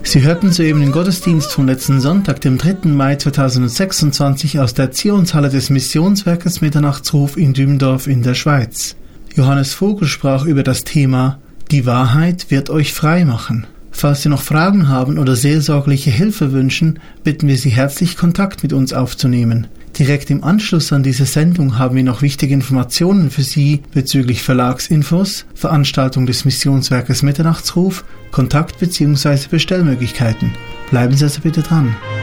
Sie hörten soeben den Gottesdienst vom letzten Sonntag, dem 3. Mai 2026 aus der Erziehungshalle des Missionswerkes Mitternachtsruf in Dümdorf in der Schweiz. Johannes Vogel sprach über das Thema »Die Wahrheit wird euch frei machen«. Falls Sie noch Fragen haben oder seelsorgliche Hilfe wünschen, bitten wir Sie herzlich, Kontakt mit uns aufzunehmen. Direkt im Anschluss an diese Sendung haben wir noch wichtige Informationen für Sie bezüglich Verlagsinfos, Veranstaltung des Missionswerkes Mitternachtsruf, Kontakt- bzw. Bestellmöglichkeiten. Bleiben Sie also bitte dran.